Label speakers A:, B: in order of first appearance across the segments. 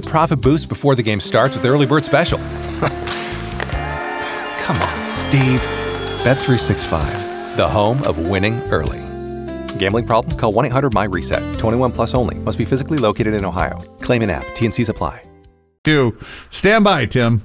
A: profit boost before the game starts with the Early Bird Special. Come on, Steve. Bet365, the home of winning early. Gambling problem? Call 1-800-MY-RESET. 21 plus only. Must be physically located in Ohio. Claim in app. T&Cs apply.
B: Stand by, Tim.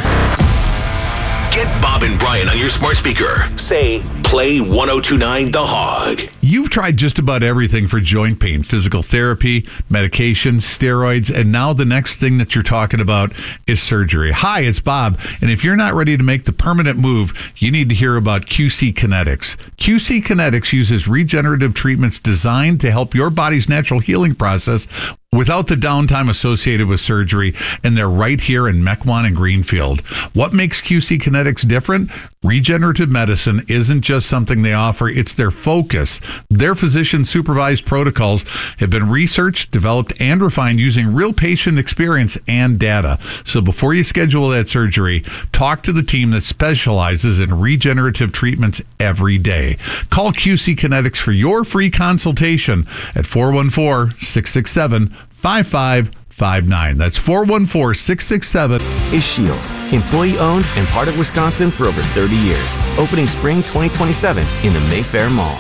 C: Get Bob and Brian on your smart speaker. Say, play 1029 The Hog.
B: You've tried just about everything for joint pain, physical therapy, medications, steroids, and now the next thing that you're talking about is surgery. Hi, it's Bob, and if you're not ready to make the permanent move, you need to hear about QC Kinetics. QC Kinetics uses regenerative treatments designed to help your body's natural healing process without the downtime associated with surgery, and they're right here in Mequon and Greenfield. What makes QC Kinetics different? Regenerative medicine isn't just something they offer, it's their focus. Their physician-supervised protocols have been researched, developed, and refined using real patient experience and data. So before you schedule that surgery, talk to the team that specializes in regenerative treatments every day. Call QC Kinetics for your free consultation at 414-667-5559. That's 414-667.
D: Is Shields, employee-owned and part of Wisconsin for over 30 years. Opening spring 2027 in the Mayfair Mall.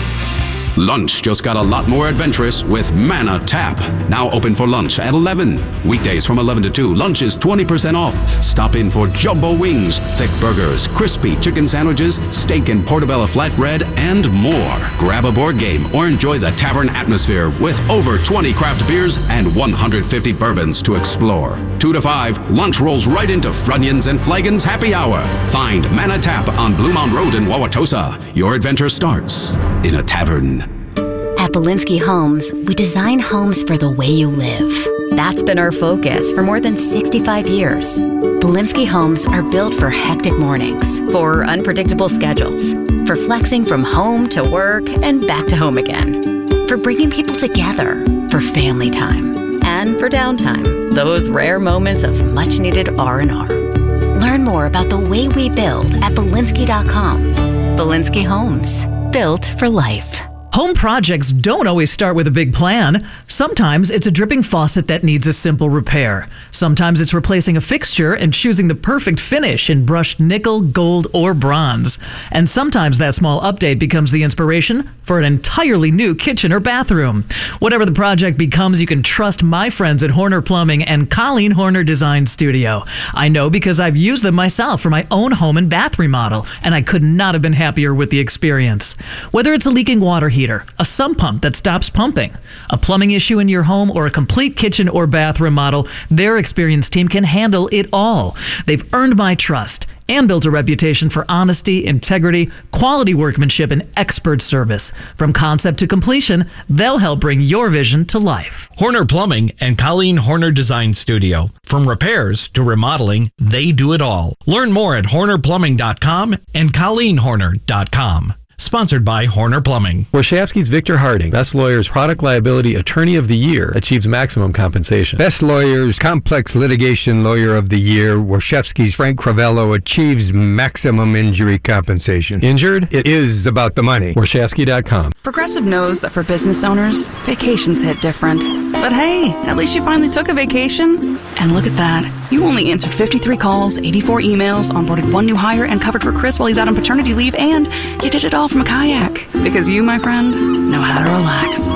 E: Lunch just got a lot more adventurous with Manna Tap. Now open for lunch at 11. Weekdays from 11 to 2. Lunch is 20% off. Stop in for jumbo wings, thick burgers, crispy chicken sandwiches, steak and portobello flatbread, and more. Grab a board game or enjoy the tavern atmosphere with over 20 craft beers and 150 bourbons to explore. 2 to 5, lunch rolls right into Funyuns and Flagons Happy Hour. Find Manna Tap on Blue Mound Road in Wauwatosa. Your adventure starts in a tavern.
F: At Belinsky Homes, we design homes for the way you live. That's been our focus for more than 65 years. Belinsky Homes are built for hectic mornings, for unpredictable schedules, for flexing from home to work and back to home again, for bringing people together, for family time, and for downtime, those rare moments of much-needed R&R. Learn more about the way we build at Belinsky.com. Belinsky Homes, built for life.
G: Home projects don't always start with a big plan. Sometimes it's a dripping faucet that needs a simple repair. Sometimes it's replacing a fixture and choosing the perfect finish in brushed nickel, gold, or bronze. And sometimes that small update becomes the inspiration for an entirely new kitchen or bathroom. Whatever the project becomes, you can trust my friends at Horner Plumbing and Colleen Horner Design Studio. I know because I've used them myself for my own home and bath remodel, and I could not have been happier with the experience. Whether it's a leaking water heater, a sump pump that stops pumping, a plumbing issue in your home, or a complete kitchen or bath remodel, their experienced team can handle it all. They've earned my trust and built a reputation for honesty, integrity, quality workmanship, and expert service. From concept to completion, they'll help bring your vision to life.
H: Horner Plumbing and Colleen Horner Design Studio. From repairs to remodeling, they do it all. Learn more at HornerPlumbing.com and ColleenHorner.com. Sponsored by Horner Plumbing.
I: Warshawski's Victor Harding, Best Lawyers Product Liability Attorney of the Year, achieves maximum compensation.
J: Best Lawyers Complex Litigation Lawyer of the Year, Warshawski's Frank Cravello, achieves maximum injury compensation.
I: Injured?
J: It is about the money.
I: Warshawski.com.
K: Progressive knows that for business owners, vacations hit different. But hey, at least you finally took a vacation. And look at that. You only answered 53 calls, 84 emails, onboarded one new hire, and covered for Chris while he's out on paternity leave, and you did it all from a kayak. Because you, my friend, know how to relax.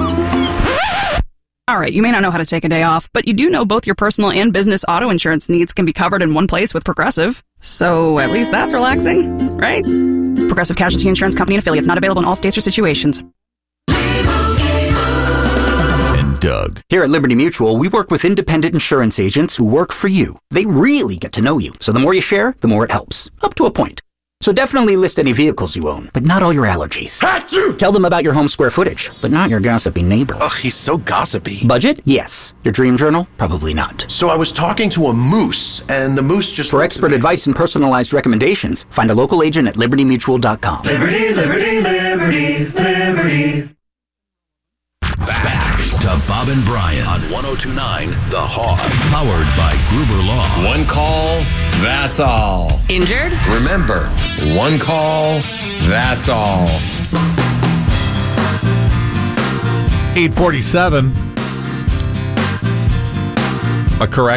K: All right, you may not know how to take a day off, but you do know both your personal and business auto insurance needs can be covered in one place with Progressive. So at least that's relaxing, right? Progressive Casualty Insurance Company and affiliates, not available in all states or situations.
C: Doug.
L: Here at Liberty Mutual, we work with independent insurance agents who work for you. They really get to know you, so the more you share, the more it helps. Up to a point. So definitely list any vehicles you own, but not all your allergies. Achoo! Tell them about your home square footage, but not your gossipy neighbor.
C: Ugh, he's so gossipy.
L: Budget? Yes. Your dream journal? Probably not.
C: So I was talking to a moose, and the moose just...
L: For expert advice and personalized recommendations, find a local agent at libertymutual.com.
M: Liberty, liberty, liberty, liberty.
C: Back to Bob and Brian on 102.9 The Hog, powered by Gruber Law.
N: One call, that's all.
F: Injured?
N: Remember, one call, that's all.
B: 847. A correct